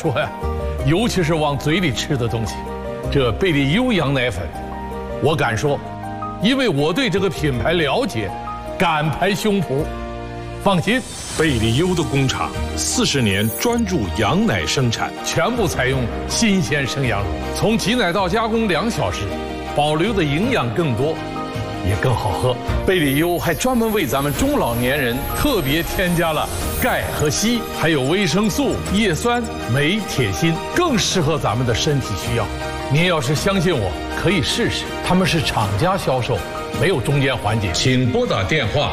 说呀，尤其是往嘴里吃的东西，这贝利优羊奶粉，我敢说，因为我对这个品牌了解，敢拍胸脯。放心， 贝利优的工厂40年专注羊奶生产， 全部采用新鲜生羊乳，从挤奶到加工2小时，保留的营养更多，也更好喝。贝利优还专门为咱们中老年人特别添加了钙和硒，还有维生素、叶酸、镁、铁、锌，更适合咱们的身体需要。您要是相信我，可以试试。他们是厂家销售，没有中间环节。请拨打电话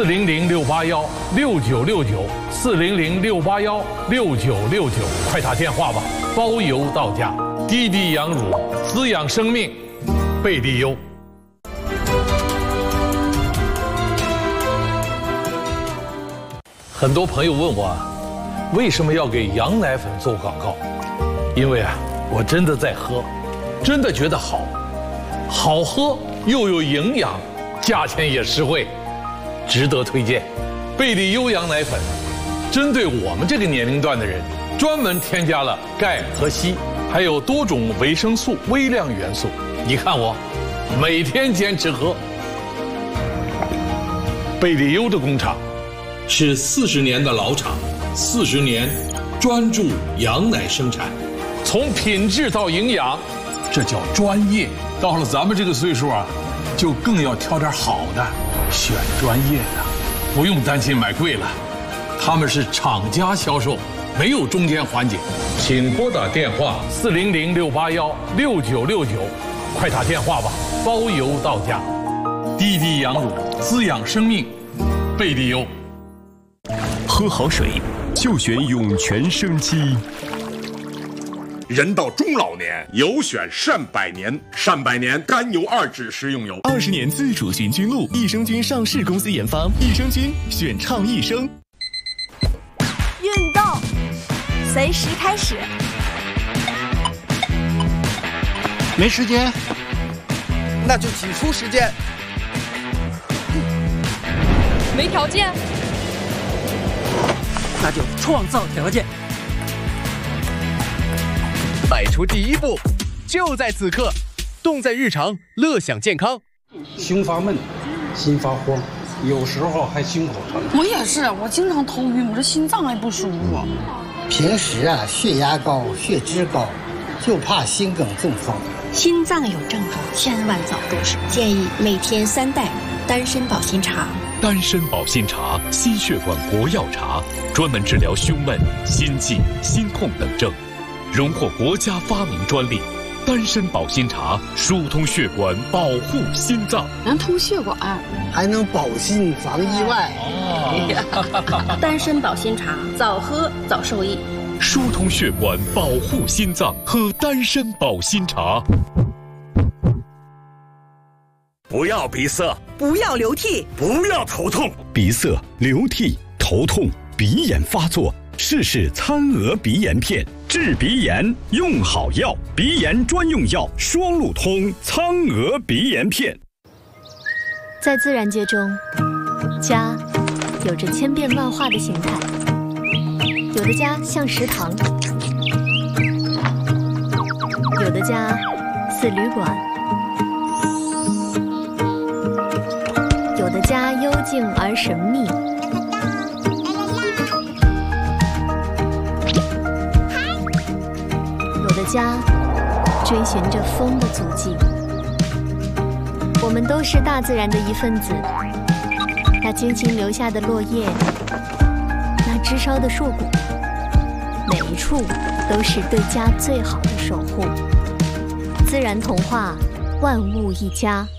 400-681-6969，400-681-6969，快打电话吧，包邮到家。滴滴羊乳，滋养生命，贝利优。很多朋友问我，为什么要给羊奶粉做广告？因为我真的在喝，真的觉得好喝又有营养，价钱也实惠，值得推荐。贝利优羊奶粉针对我们这个年龄段的人，专门添加了钙和硒，还有多种维生素、微量元素。你看我每天坚持喝。贝利优的工厂是40年的老厂，40年专注羊奶生产，从品质到营养，这叫专业。到了咱们这个岁数就更要挑点好的，选专业的，不用担心买贵了。他们是厂家销售，没有中间环节。请拨打电话400-681-6969，快打电话吧，包邮到家。滴滴羊乳，滋养生命，贝利优。 喝好水就选涌泉生机。 人到中老年，有选善百年。善百年甘油2酯食用油 ，20年自主寻菌露，益生菌上市公司研发，益生菌选畅益生。 运动随时开始。 没时间，那就挤出时间。 没条件， 那就创造条件。迈出第一步，就在此刻，动在日常，乐享健康。 胸发闷，心发慌，有时候还心口疼。 我也是，我经常头晕，我这心脏还不舒服。 平时血压高、血脂高，就怕心梗中风。 心脏有症状，千万早重视。建议每天3袋丹参保心茶。 丹参保心茶，心血管国药茶，专门治疗胸闷、心悸、心痛等症。荣获国家发明专利，丹参保心茶疏通血管，保护心脏， 能通血管， 还能保心防意外。 丹参保心茶，早喝早受益。 疏通血管，保护心脏，喝丹参保心茶。 不要鼻塞， 不要流涕， 不要头痛。 鼻塞、流涕、头痛、鼻炎发作，试试苍鹅鼻炎片。治鼻炎用好药，鼻炎专用药双路通苍鹅鼻炎片。 在自然界中，家有着千变万化的形态，有的家像食堂，有的家似旅馆，有的家幽静而神秘。有的家追寻着风的足迹。我们都是大自然的一份子，那精心留下的落叶，那枝梢的硕果，每一处都是对家最好的守护。自然童话，万物一家。